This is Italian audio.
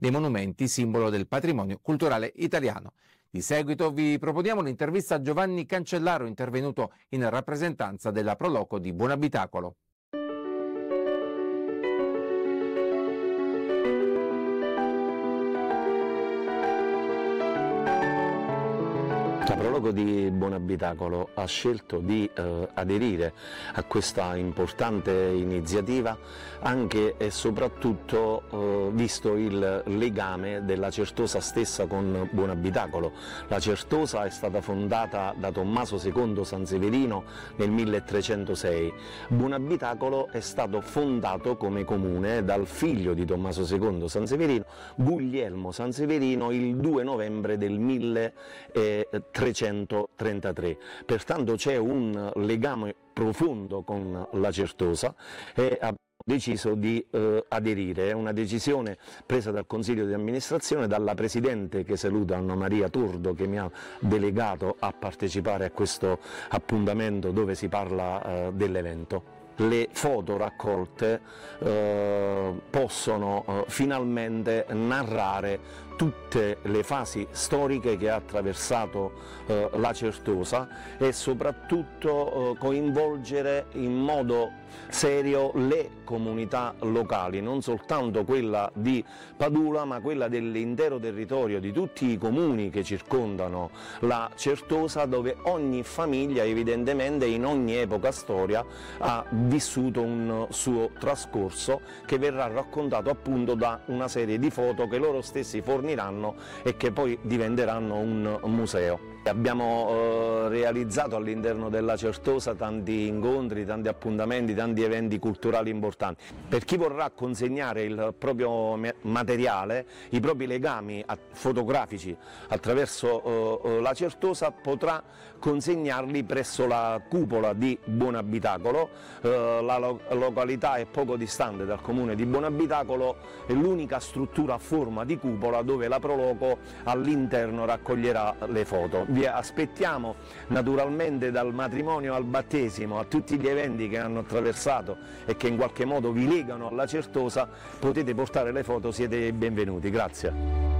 dei monumenti simbolo del patrimonio culturale italiano. Di seguito vi proponiamo l'intervista a Giovanni Cancellaro, intervenuto in rappresentanza della Proloco di Buonabitacolo. La Proloco di Buonabitacolo ha scelto di aderire a questa importante iniziativa anche e soprattutto visto il legame della Certosa stessa con Buonabitacolo. La Certosa è stata fondata da Tommaso II Sanseverino nel 1306. Buonabitacolo è stato fondato come comune dal figlio di Tommaso II Sanseverino, Guglielmo Sanseverino, il 2 novembre del 1333. Pertanto c'è un legame profondo con la Certosa e abbiamo deciso di aderire. È una decisione presa dal Consiglio di amministrazione, dalla Presidente, che saluto, Anna Maria Turdo, che mi ha delegato a partecipare a questo appuntamento dove si parla dell'evento. Le foto raccolte possono finalmente narrare tutte le fasi storiche che ha attraversato la Certosa e soprattutto coinvolgere in modo serio le comunità locali, non soltanto quella di Padula ma quella dell'intero territorio, di tutti i comuni che circondano la Certosa, dove ogni famiglia evidentemente in ogni epoca storia ha vissuto un suo trascorso che verrà raccontato appunto da una serie di foto che loro stessi forniranno e che poi diventeranno un museo. Abbiamo realizzato all'interno della Certosa tanti incontri, tanti appuntamenti, tanti eventi culturali importanti. Per chi vorrà consegnare il proprio materiale, i propri legami fotografici attraverso la Certosa, potrà consegnarli presso la cupola di Buonabitacolo. La località è poco distante dal comune di Buonabitacolo, è l'unica struttura a forma di cupola dove la Proloco all'interno raccoglierà le foto. Vi aspettiamo naturalmente dal matrimonio al battesimo, a tutti gli eventi che hanno attraversato e che in qualche modo vi legano alla Certosa, potete portare le foto, siete benvenuti. Grazie.